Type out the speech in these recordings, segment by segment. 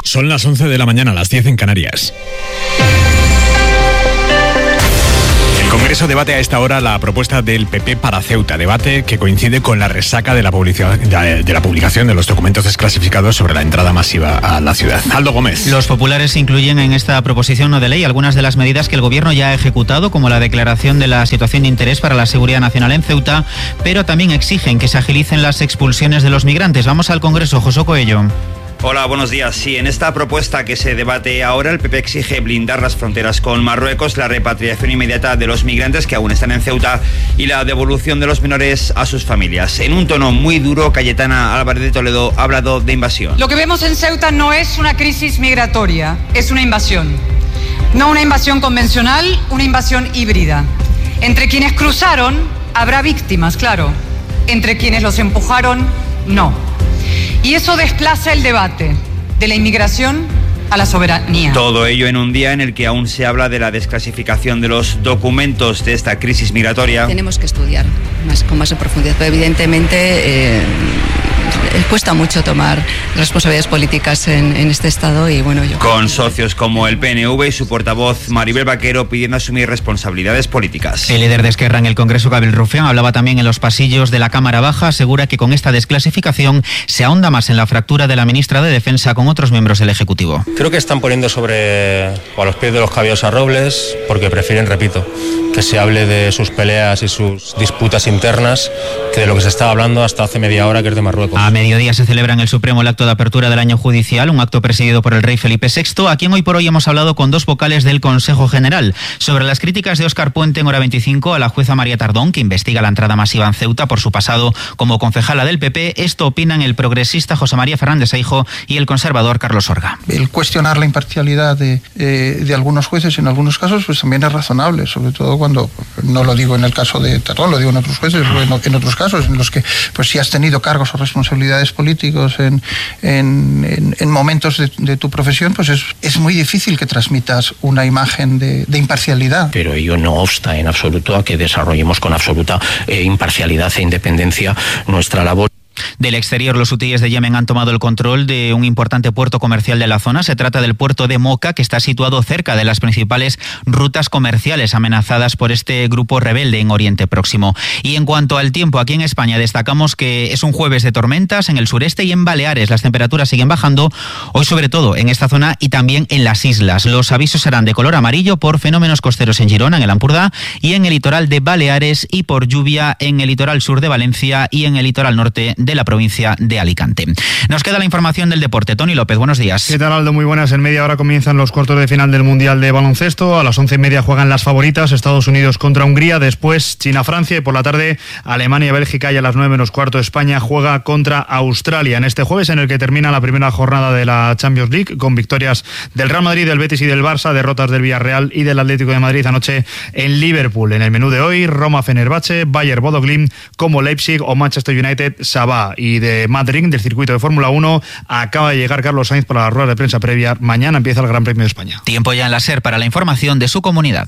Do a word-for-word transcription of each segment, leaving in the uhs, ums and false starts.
Son las once de la mañana, las diez en Canarias. El Congreso debate a esta hora la propuesta del P P para Ceuta, debate que coincide con la resaca de la, de la publicación de los documentos desclasificados sobre la entrada masiva a la ciudad. Aldo Gómez. Los populares incluyen en esta proposición no de ley algunas de las medidas que el Gobierno ya ha ejecutado, como la declaración de la situación de interés para la seguridad nacional en Ceuta, pero también exigen que se agilicen las expulsiones de los migrantes. Vamos al Congreso, José Coello. Hola, buenos días. Sí, en esta propuesta que se debate ahora, el P P exige blindar las fronteras con Marruecos, la repatriación inmediata de los migrantes que aún están en Ceuta y la devolución de los menores a sus familias. En un tono muy duro, Cayetana Álvarez de Toledo ha hablado de invasión. Lo que vemos en Ceuta no es una crisis migratoria, es una invasión. No una invasión convencional, una invasión híbrida. Entre quienes cruzaron habrá víctimas, claro. Entre quienes los empujaron, no. Y eso desplaza el debate de la inmigración a la soberanía. Todo ello en un día en el que aún se habla de la desclasificación de los documentos de esta crisis migratoria. Tenemos que estudiar más, con más en profundidad, pero evidentemente eh, cuesta mucho tomar responsabilidades políticas en, en este estado y bueno yo... Con socios como el P N V y su portavoz Maribel Vaquero pidiendo asumir responsabilidades políticas. El líder de Esquerra en el Congreso, Gabriel Rufián, hablaba también en los pasillos de la Cámara Baja, asegura que con esta desclasificación se ahonda más en la fractura de la ministra de Defensa con otros miembros del Ejecutivo. Creo que están poniendo sobre o a los pies de los caballos a Robles porque prefieren, repito, que se hable de sus peleas y sus disputas internas que de lo que se estaba hablando hasta hace media hora, que es de Marruecos. A mediodía se celebra en el Supremo el acto de apertura del año judicial, un acto presidido por el rey Felipe sexto, a quien hoy por hoy hemos hablado con dos vocales del Consejo General sobre las críticas de Óscar Puente en Hora veinticinco a la jueza María Tardón, que investiga la entrada masiva en Ceuta por su pasado como concejala del P P. Esto opinan el progresista José María Fernández Seijo y el conservador Carlos Orga. El cuestionar la imparcialidad de, eh, de algunos jueces en algunos casos pues también es razonable, sobre todo cuando, no lo digo en el caso de Tardón, lo digo en otros jueces, en, en otros casos en los que pues si has tenido cargos o responsabilidades políticos en, en, en, en momentos de, de tu profesión, pues es, es muy difícil que transmitas una imagen de, de imparcialidad. Pero ello no obsta en absoluto a que desarrollemos con absoluta eh, imparcialidad e independencia nuestra labor. Del exterior, los hutíes de Yemen han tomado el control de un importante puerto comercial de la zona. Se trata del puerto de Moca, que está situado cerca de las principales rutas comerciales amenazadas por este grupo rebelde en Oriente Próximo. Y en cuanto al tiempo, aquí en España destacamos que es un jueves de tormentas en el sureste y en Baleares. Las temperaturas siguen bajando, hoy sobre todo en esta zona y también en las islas. Los avisos serán de color amarillo por fenómenos costeros en Girona, en el Ampurdá, y en el litoral de Baleares, y por lluvia en el litoral sur de Valencia y en el litoral norte de la provincia de Alicante. Nos queda la información del deporte. Tony López, buenos días. ¿Qué tal, Aldo? Muy buenas. En media hora comienzan los cuartos de final del Mundial de Baloncesto. A las once y media juegan las favoritas, Estados Unidos contra Hungría, después China-Francia, y por la tarde Alemania-Bélgica, y a las nueve menos cuarto España juega contra Australia. En este jueves en el que termina la primera jornada de la Champions League, con victorias del Real Madrid, del Betis y del Barça, derrotas del Villarreal y del Atlético de Madrid anoche en Liverpool. En el menú de hoy, Roma-Fenerbahce, Bayer-Bodo Glimt, como Leipzig o Manchester United-Sabah. Y de Madrid, del circuito de Fórmula uno, acaba de llegar Carlos Sainz para la rueda de prensa previa. Mañana empieza el Gran Premio de España. Tiempo ya en la SER para la información de su comunidad.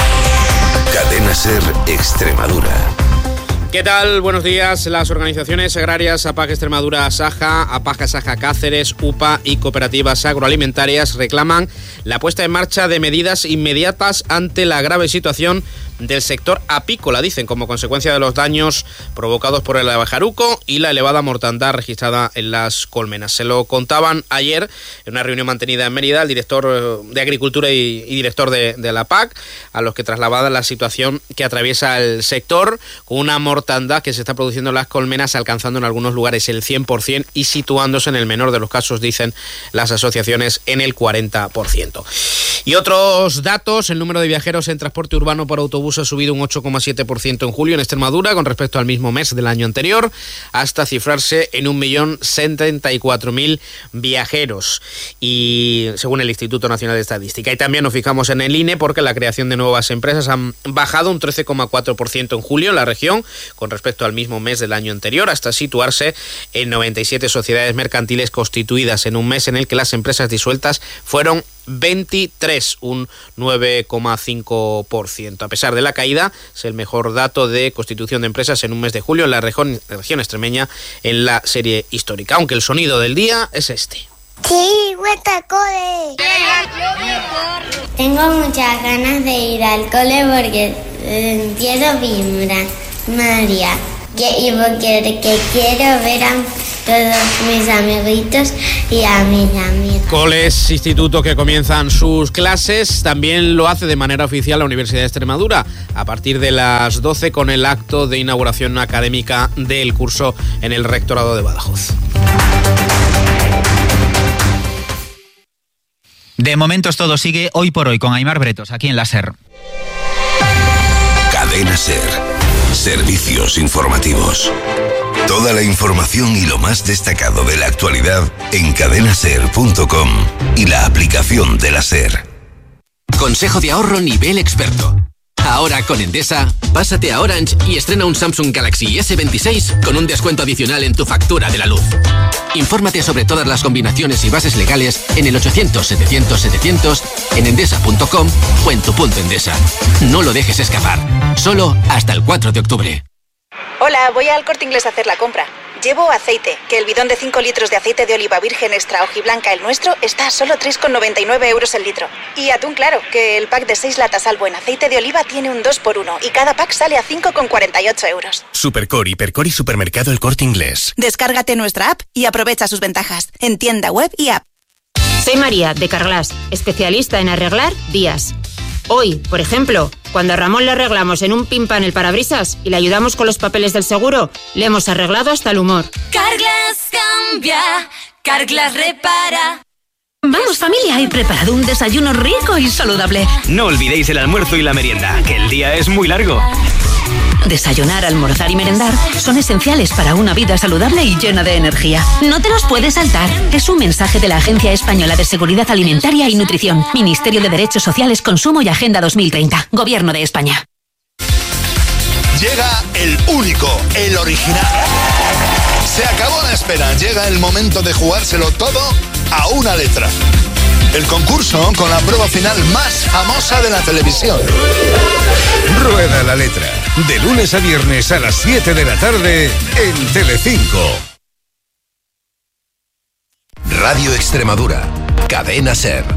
Cadena SER Extremadura. ¿Qué tal? Buenos días. Las organizaciones agrarias APAG Extremadura Saja, APAG Saja Cáceres, U P A y cooperativas agroalimentarias reclaman la puesta en marcha de medidas inmediatas ante la grave situación del sector apícola, dicen, como consecuencia de los daños provocados por el abejaruco y la elevada mortandad registrada en las colmenas. Se lo contaban ayer en una reunión mantenida en Mérida el director de Agricultura y, y director de, de la P A C, a los que trasladaban la situación que atraviesa el sector, con una mortandad que se está produciendo en las colmenas, alcanzando en algunos lugares el cien por ciento y situándose en el menor de los casos, dicen las asociaciones, en el cuarenta por ciento. Y otros datos: el número de viajeros en transporte urbano por autobús ha subido un ocho coma siete por ciento en julio en Extremadura con respecto al mismo mes del año anterior, hasta cifrarse en un millón setenta y cuatro mil viajeros, y según el Instituto Nacional de Estadística. Y también nos fijamos en el I N E porque la creación de nuevas empresas han bajado un trece coma cuatro por ciento en julio en la región con respecto al mismo mes del año anterior, hasta situarse en noventa y siete sociedades mercantiles constituidas en un mes en el que las empresas disueltas fueron veintitrés, un nueve coma cinco por ciento. A pesar de la caída, es el mejor dato de constitución de empresas en un mes de julio en la región, región extremeña en la serie histórica. Aunque el sonido del día es este. Sí, vuelta al cole. Tengo muchas ganas de ir al cole porque eh, quiero vibrar, María. Y porque que quiero ver a todos mis amiguitos y a mis amigos. Coles, instituto que comienzan sus clases, también lo hace de manera oficial la Universidad de Extremadura a partir de las doce con el acto de inauguración académica del curso en el Rectorado de Badajoz. De momentos todo sigue hoy por hoy con Aimar Bretos, aquí en la SER. Cadena SER. Servicios informativos. Toda la información y lo más destacado de la actualidad en cadena ser punto com y la aplicación de la SER. Consejo de ahorro nivel experto. Ahora con Endesa, pásate a Orange y estrena un Samsung Galaxy ese veintiséis con un descuento adicional en tu factura de la luz. Infórmate sobre todas las combinaciones y bases legales en el ochocientos setecientos setecientos, en endesa punto com o en tu punto Endesa. No lo dejes escapar. Solo hasta el cuatro de octubre. Hola, voy al Corte Inglés a hacer la compra. Llevo aceite, que el bidón de cinco litros de aceite de oliva virgen extra hojiblanca, el nuestro, está a solo tres con noventa y nueve euros el litro. Y atún claro, que el pack de seis latas al buen aceite de oliva tiene un dos por uno y cada pack sale a cinco con cuarenta y ocho euros. Supercor, Hipercor y Supermercado El Corte Inglés. Descárgate nuestra app y aprovecha sus ventajas en tienda web y app. Soy María, de Carglass, especialista en arreglar vías. Hoy, por ejemplo, cuando a Ramón le arreglamos en un pimpan el parabrisas y le ayudamos con los papeles del seguro, le hemos arreglado hasta el humor. Carglass cambia, Carglass repara. Vamos familia, he preparado un desayuno rico y saludable. No olvidéis el almuerzo y la merienda, que el día es muy largo. Desayunar, almorzar y merendar son esenciales para una vida saludable y llena de energía. No te los puedes saltar. Es un mensaje de la Agencia Española de Seguridad Alimentaria y Nutrición, Ministerio de Derechos Sociales, Consumo y Agenda dos mil treinta, Gobierno de España. Llega el único, el original. Se acabó la espera, llega el momento de jugárselo todo a una letra. El concurso con la prueba final más famosa de la televisión. Rueda la letra. De lunes a viernes a las siete de la tarde en Telecinco. Radio Extremadura. Cadena SER.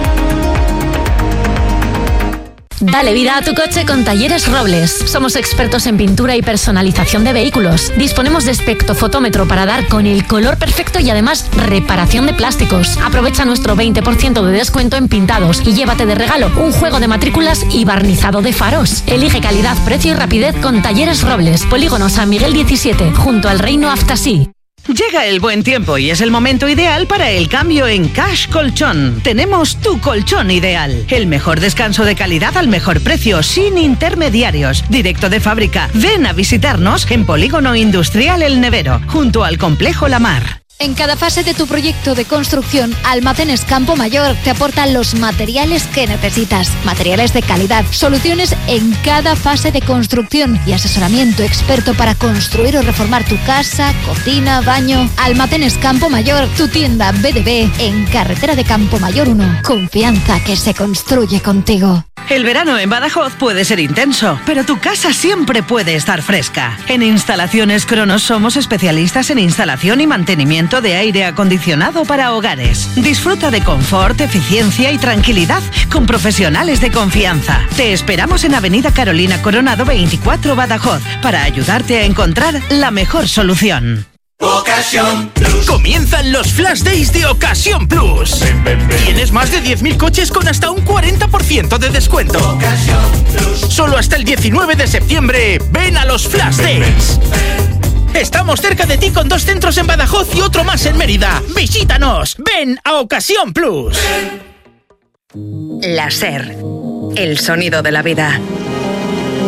Dale vida a tu coche con Talleres Robles. Somos expertos en pintura y personalización de vehículos. Disponemos de espectrofotómetro para dar con el color perfecto y además reparación de plásticos. Aprovecha nuestro veinte por ciento de descuento en pintados y llévate de regalo un juego de matrículas y barnizado de faros. Elige calidad, precio y rapidez con Talleres Robles. Polígono San Miguel diecisiete, junto al Reino Aftasí. Llega el buen tiempo y es el momento ideal para el cambio en Cash Colchón. Tenemos tu colchón ideal. El mejor descanso de calidad al mejor precio, sin intermediarios. Directo de fábrica. Ven a visitarnos en Polígono Industrial El Nevero, junto al Complejo La Mar. En cada fase de tu proyecto de construcción, Almacenes Campo Mayor te aportan los materiales que necesitas. Materiales de calidad, soluciones en cada fase de construcción y asesoramiento experto para construir o reformar tu casa, cocina, baño. Almacenes Campo Mayor, tu tienda B D B en Carretera de Campo Mayor uno. Confianza que se construye contigo. El verano en Badajoz puede ser intenso, pero tu casa siempre puede estar fresca. En Instalaciones Cronos somos especialistas en instalación y mantenimiento de aire acondicionado para hogares. Disfruta de confort, eficiencia y tranquilidad con profesionales de confianza. Te esperamos en Avenida Carolina Coronado veinticuatro, Badajoz, para ayudarte a encontrar la mejor solución. Ocasión Plus. Comienzan los Flash Days de Ocasión Plus. Ven, ven, ven. Tienes más de diez mil coches con hasta un cuarenta por ciento de descuento. Ocasión Plus. Solo hasta el diecinueve de septiembre. Ven a los Flash ven, Days. Ven, ven. Estamos cerca de ti con dos centros en Badajoz y otro más en Mérida. Visítanos. Ven a Ocasión Plus. La SER. El sonido de la vida.